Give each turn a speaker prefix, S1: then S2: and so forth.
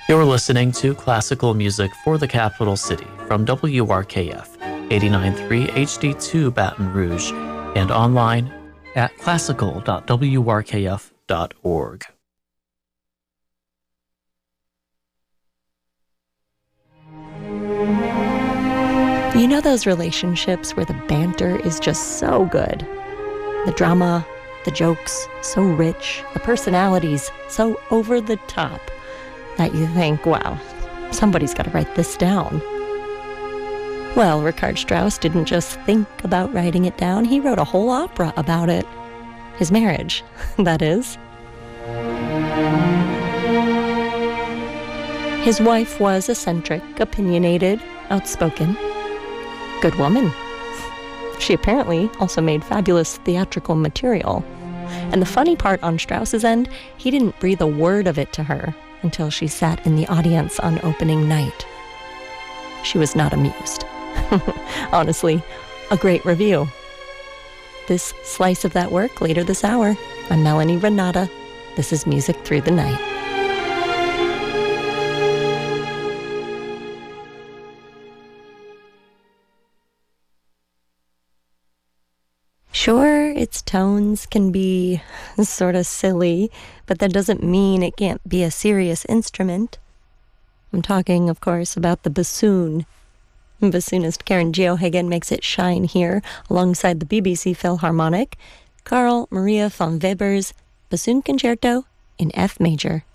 S1: You're listening to classical music for the capital city from WRKF 89.3 HD2 Baton Rouge and online at classical.wrkf.org.
S2: You know those relationships where the banter is just so good? The drama, the jokes, so rich, the personalities so over the top that you think, wow, somebody's got to write this down. Well, Richard Strauss didn't just think about writing it down, he wrote a whole opera about it. His marriage, that is. His wife was eccentric, opinionated, outspoken. Good woman. She apparently also made fabulous theatrical material. And the funny part on Strauss's end, he didn't breathe a word of it to her until she sat in the audience on opening night. She was not amused. Honestly, a great review. This slice of that work later this hour. I'm Melanie Renata. This is Music Through the Night. Sure, its tones can be sort of silly, but that doesn't mean it can't be a serious instrument. I'm talking, of course, about the bassoon. Bassoonist Karen Geohagen makes it shine here alongside the BBC Philharmonic, Carl Maria von Weber's Bassoon Concerto in F major.